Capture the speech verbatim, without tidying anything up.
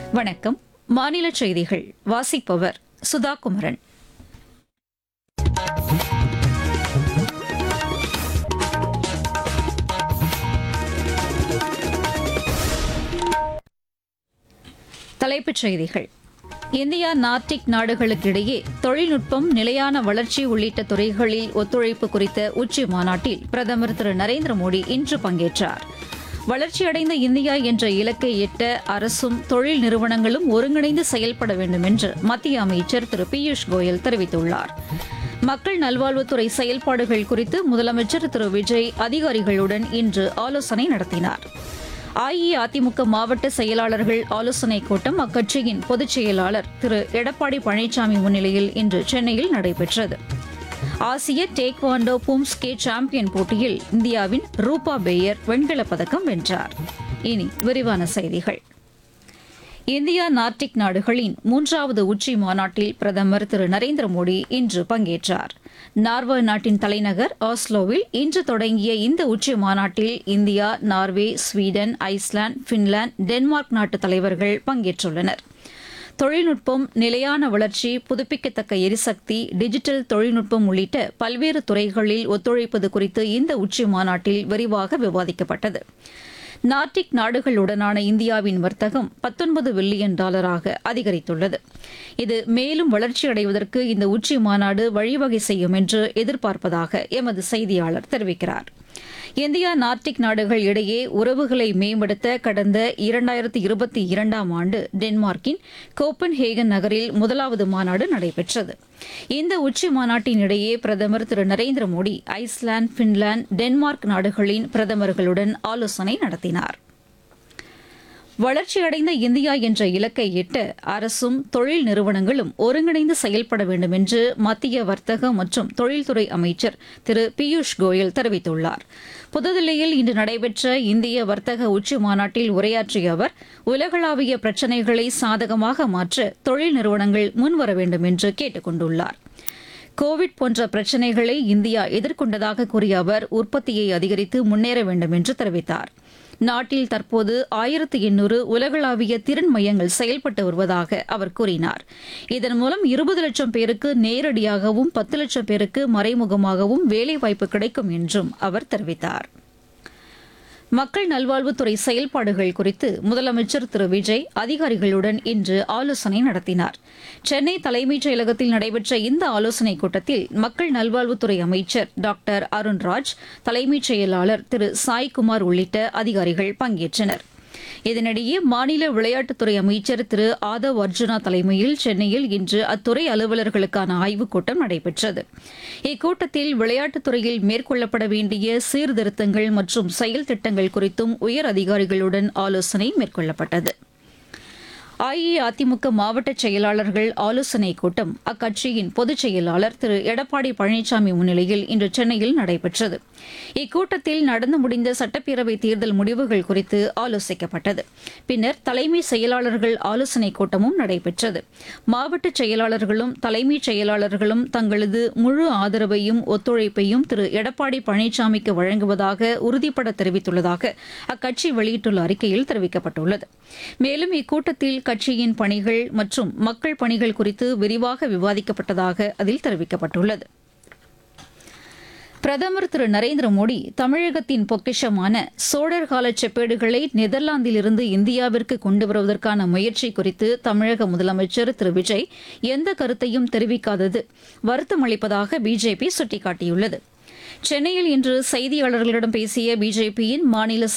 வணக்கம். மாநில செய்திகள் வாசிப்பவர் சுதா குமரன். தலைப்புச் செய்திகள். இந்தியா நார்டிக் நாடுகளுக்கிடையே தொழில்நுட்பம், நிலையான வளர்ச்சி உள்ளிட்ட துறைகளில் ஒத்துழைப்பு குறித்த உச்சி மாநாட்டில் பிரதமர் திரு நரேந்திர மோடி இன்று பங்கேற்றார். வளர்ச்சியடைந்த இந்தியா என்ற இலக்கை எட்ட அரசும் தொழில் நிறுவனங்களும் ஒருங்கிணைந்து செயல்பட வேண்டும் என்று மத்திய அமைச்சர் திரு பியூஷ் கோயல் தெரிவித்துள்ளார். மக்கள் நல்வாழ்வுத்துறை செயல்பாடுகள் குறித்து முதலமைச்சர் திரு விஜய் அதிகாரிகளுடன் இன்று ஆலோசனை நடத்தினார். அஇஅதிமுக மாவட்ட செயலாளர்கள் ஆலோசனைக் கூட்டம் அக்கட்சியின் பொதுச் செயலாளர் திரு எடப்பாடி பழனிசாமி முன்னிலையில் இன்று சென்னையில் நடைபெற்றது. ஆசிய டேக்வாண்டோ பூம்ஸ்கே சாம்பியன் போட்டியில் இந்தியாவின் ரூபா பேயர் வெண்கலப் பதக்கம் வென்றார். இனி விரிவான செய்திகள். இந்தியா நார்டிக் நாடுகளின் மூன்றாவது உச்சி மாநாட்டில் பிரதமர் திரு நரேந்திர மோடி இன்று பங்கேற்றார். நார்வே நாட்டின் தலைநகர் ஆஸ்லோவில் இன்று தொடங்கிய இந்த உச்சி மாநாட்டில் India, Norway, Sweden, Iceland, Finland, Denmark நாட்டு தலைவர்கள் பங்கேற்றுள்ளனர். தொழில்நுட்பம், நிலையான வளர்ச்சி, புதுப்பிக்கத்தக்க எரிசக்தி, டிஜிட்டல் தொழில்நுட்பம் உள்ளிட்ட பல்வேறு துறைகளில் ஒத்துழைப்பது குறித்து இந்த உச்சி மாநாட்டில் விரிவாக விவாதிக்கப்பட்டது. நார்டிக் நாடுகளுடனான இந்தியாவின் வர்த்தகம் பத்தொன்பது பில்லியன் டாலராக அதிகரித்துள்ளது. இது மேலும் வளர்ச்சியடைவதற்கு இந்த உச்சி மாநாடு வழிவகை செய்யும் என்று எதிர்பார்ப்பதாக எமது செய்தியாளர் தெரிவிக்கிறார். இந்தியா நார்டிக் நாடுகள் இடையே உறவுகளை மேம்படுத்த கடந்த இரண்டாயிரத்தி இருபத்தி இரண்டாம் ஆண்டு டென்மார்க்கின் கோப்பன்ஹேகன் நகரில் முதலாவது மாநாடு நடைபெற்றது. இந்த உச்சி மாநாட்டின் இடையே பிரதமர் திரு Narendra Modi Iceland, Finland, Denmark நாடுகளின் பிரதமர்களுடன் ஆலோசனை நடத்தினார். வளர்ச்சியடைந்த இந்தியா என்ற இலக்கை எட்ட அரசும் தொழில் நிறுவனங்களும் ஒருங்கிணைந்து செயல்பட வேண்டும் என்று மத்திய வர்த்தக மற்றும் தொழில்துறை அமைச்சர் திரு பியூஷ் கோயல் தெரிவித்துள்ளார். புதுதில்லியில் இன்று நடைபெற்ற இந்திய வர்த்தக உச்சி மாநாட்டில் உரையாற்றிய அவர், உலகளாவிய பிரச்சினைகளை சாதகமாக மாற்ற தொழில் நிறுவனங்கள் முன்வர வேண்டும் என்று கேட்டுக் கொண்டுள்ளார். கோவிட் போன்ற பிரச்சினைகளை இந்தியா எதிர்கொண்டதாக கூறிய அவர், உற்பத்தியை அதிகரித்து முன்னேற வேண்டும் என்று தெரிவித்தார். நாட்டில் தற்போது ஆயிரத்து எண்ணூறு உலகளாவிய திறன் மையங்கள் செயல்பட்டு வருவதாக அவர் கூறினார். இதன் மூலம் இருபது லட்சம் பேருக்கு நேரடியாகவும் பத்து லட்சம் பேருக்கு மறைமுகமாகவும் வேலைவாய்ப்பு கிடைக்கும் என்றும் அவர் தெரிவித்தார். மக்கள் நல்வாழ்வுத்துறை செயல்பாடுகள் குறித்து முதலமைச்சர் திரு விஜய் அதிகாரிகளுடன் இன்று ஆலோசனை நடத்தினார். சென்னை தலைமைச் செயலகத்தில் நடைபெற்ற இந்த ஆலோசனைக் கூட்டத்தில் மக்கள் நல்வாழ்வுத்துறை அமைச்சர் டாக்டர் அருண்ராஜ், தலைமைச் செயலாளர் திரு சாய்குமார் உள்ளிட்ட அதிகாரிகள் பங்கேற்றனர். இதனிடையே மாநில விளையாட்டுத்துறை அமைச்சர் திரு ஆதவ் அர்ஜுனா தலைமையில் சென்னையில் இன்று அத்துறை அலுவலர்களுக்கான ஆய்வுக் கூட்டம் நடைபெற்றது. இக்கூட்டத்தில் விளையாட்டுத்துறையில் மேற்கொள்ளப்பட வேண்டிய சீர்திருத்தங்கள் மற்றும் செயல் திட்டங்கள் குறித்தும் உயர் அதிகாரிகளுடன் ஆலோசனை மேற்கொள்ளப்பட்டது. அஇஅதிமுக மாவட்ட செயலாளர்கள் ஆலோசனைக் கூட்டம் அக்கட்சியின் பொதுச் செயலாளர் திரு எடப்பாடி பழனிசாமி முன்னிலையில் இன்று சென்னையில் நடைபெற்றது. இக்கூட்டத்தில் நடந்து முடிந்த சட்டப்பேரவைத் தேர்தல் முடிவுகள் குறித்து ஆலோசிக்கப்பட்டது. பின்னர் தலைமை செயலாளர்கள் ஆலோசனைக் கூட்டமும் நடைபெற்றது. மாவட்ட செயலாளர்களும் தலைமைச் செயலாளர்களும் தங்களது முழு ஆதரவையும் ஒத்துழைப்பையும் திரு எடப்பாடி பழனிசாமிக்கு வழங்குவதாக உறுதிபட தெரிவித்துள்ளதாக அக்கட்சி வெளியிட்டுள்ள அறிக்கையில் தெரிவிக்கப்பட்டுள்ளது. மேலும் இக்கூட்டத்தில் கட்சியின் பணிகள் மற்றும் மக்கள் பணிகள் குறித்து விரிவாக விவாதிக்கப்பட்டதாக அதில் தெரிவிக்கப்பட்டுள்ளது. பிரதமர் திரு நரேந்திர மோடி தமிழகத்தின் பொக்கிஷமான சோழர் கால செப்பேடுகளை நெதர்லாந்திலிருந்து இந்தியாவிற்கு கொண்டு வருவதற்கான முயற்சி குறித்து தமிழக முதலமைச்சர் திரு விஜய் எந்த கருத்தையும் தெரிவிக்காதது வருத்தம் அளிப்பதாக பிஜேபி சுட்டிக்காட்டியுள்ளது. சென்னையில் இன்று செய்தியாளர்களிடம் பேசிய பிஜேபியின் மாநில